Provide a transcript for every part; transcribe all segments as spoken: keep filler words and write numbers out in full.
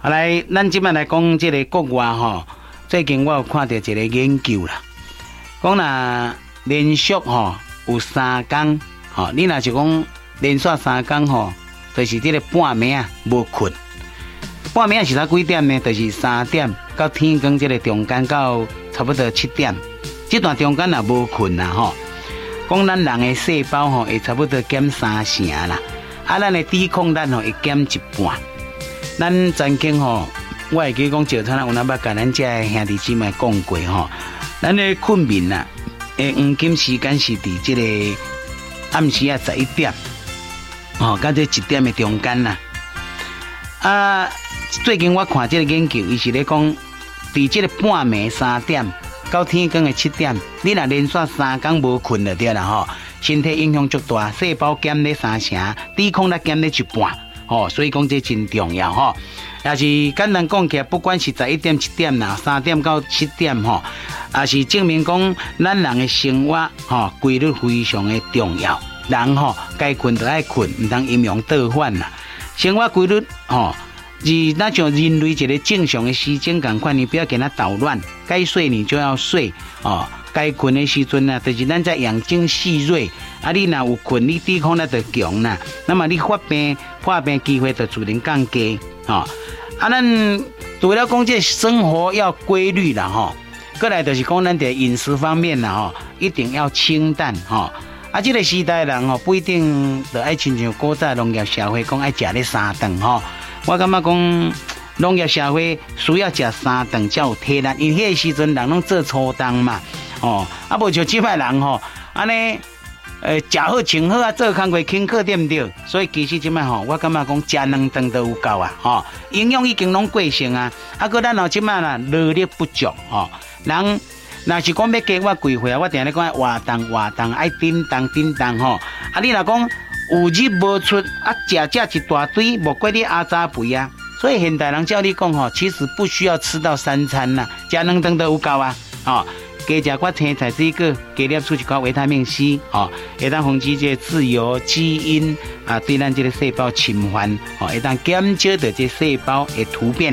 啊来，咱即摆来讲这个国外吼，最近我有看到一个研究啦，讲若连续吼有三天吼，你若是讲连续三天吼，就是这个半暝啊无困。半暝是才几点呢？就是三点到天光这个中间到差不多七点，这段中间也无困啦吼。讲咱人的细胞吼会差不多减三成啦，啊，咱的抵抗力吼会减一半。咱曾经吼，我会记讲赵灿有哪捌甲咱这兄弟姊妹讲过吼，咱的困眠啊，诶，黄金时间是伫这个暗时啊十一点，哦，到这一点的中间啦。啊，最近我看这个研究，伊是咧讲，伫这个半暝三点到天光的七点，你若连续三天无困就对啦吼，身体影响足大，细胞减咧三成，抵抗力减咧一半，吼，所以讲这真重要吼。也是简单讲起来，不管是十一点、七点啦，三点到七点吼，也是证明讲咱人的生活吼规律非常的重要。人吼该困就爱困，唔通阴阳倒反啦。生活规律吼，是那像人类一个正常的时间同款，你不要给它捣乱。该睡你就要睡哦，该困的时阵啊，就是咱在养精蓄锐。啊，你若有困，你抵抗力就强啦。那么你发病、破病机会就自然降低哦。啊，咱除了讲这生活要规律啦吼，过来就是讲咱在饮食方面啦吼，一定要清淡吼。啊，这个时代人吼不一定就爱亲像古早农业社会讲爱食咧三顿吼。我感觉讲农业社会需要食三顿才有体力，因为迄个时阵人拢做粗工嘛，哦，啊无像即摆人吼，安尼诶食好穿好啊，做工课轻课对不对？所以其实即摆吼，我感觉讲食两顿都有够啊，吼，营养已经拢过剩啊，啊个咱吼即摆啦热力不足吼，人。若是讲要加我规岁啊，我定咧讲活动活动爱叮当叮当吼。啊，你若讲有入无出啊，食食一大堆，无怪你阿扎肥啊。所以现代人照你讲吼，其实不需要吃到三餐啦，食两顿都有够啊。哦，加食寡青菜水果，加摄取一寡维他命 C， 哦，会当防止这自由基因啊对咱这个细胞侵犯，哦，会当减少着这细胞的突变。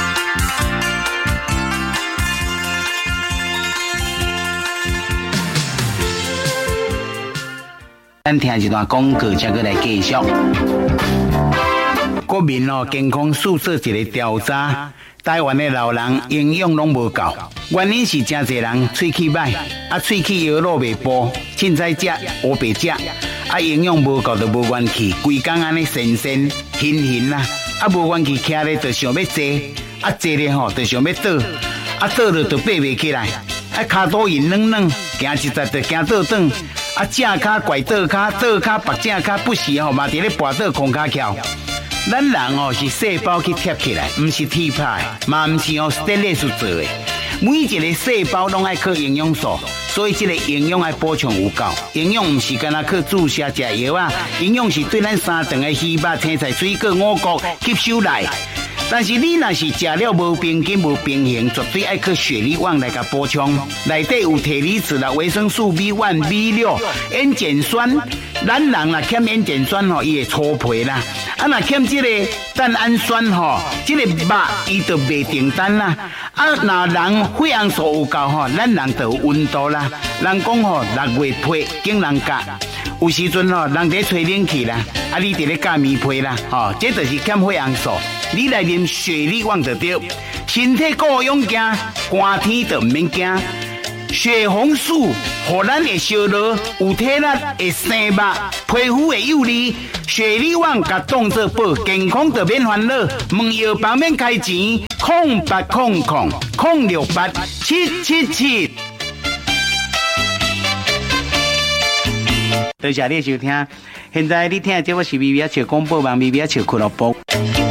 咱听一段广告，才过来继续。国民哦健康宿舍一个调查，台湾的老人营养拢无够，原因是真侪人喙齿歹，啊喙齿摇落袂补，凊彩食乌白食，啊营养无够就无元气，规工安尼神神hin hin啦，啊无元气徛咧就想要坐，啊坐咧吼就想要倒，啊倒了就爬袂起来，啊骹肚硬软软，行一阵就行倒转。啊，正脚拐倒脚，倒脚拔正脚，不时吼嘛伫咧跋倒空脚翘。咱人哦是细胞去贴起来，唔是铁拍，嘛唔是哦 stainless 做的。每一个细胞拢爱靠营养素，所以这个营养爱补充有够。营养唔是干那靠注射食药啊，营养是对咱三顿的鱼肉、青菜、水果、五谷吸收来。但是你若是食了无平均无平衡，绝对爱靠血力旺来甲补充。内底有铁离子啦、维生素 B 一、B 六、烟碱酸。咱人若欠烟碱酸吼，伊会粗皮啦。啊，若欠这个蛋氨酸吼，这个肉伊就袂订单啦。啊，若人血红素有够吼，咱人就有温度啦。人讲吼，六月皮经人夹。有时阵吼，人伫吹冷气啦，啊，你伫咧加棉被啦，吼，这就是欠血红素。你来啉血力旺就对，身体够勇敢，寒天就唔免惊。血红素互咱会烧热，有体力会生肉，皮肤会幼丽。血力旺甲当作宝，健康就免烦恼。问药房免开钱，空八空空空六八七七七。多谢你收听，现在你听的这我是微微笑广播网微微笑俱乐部。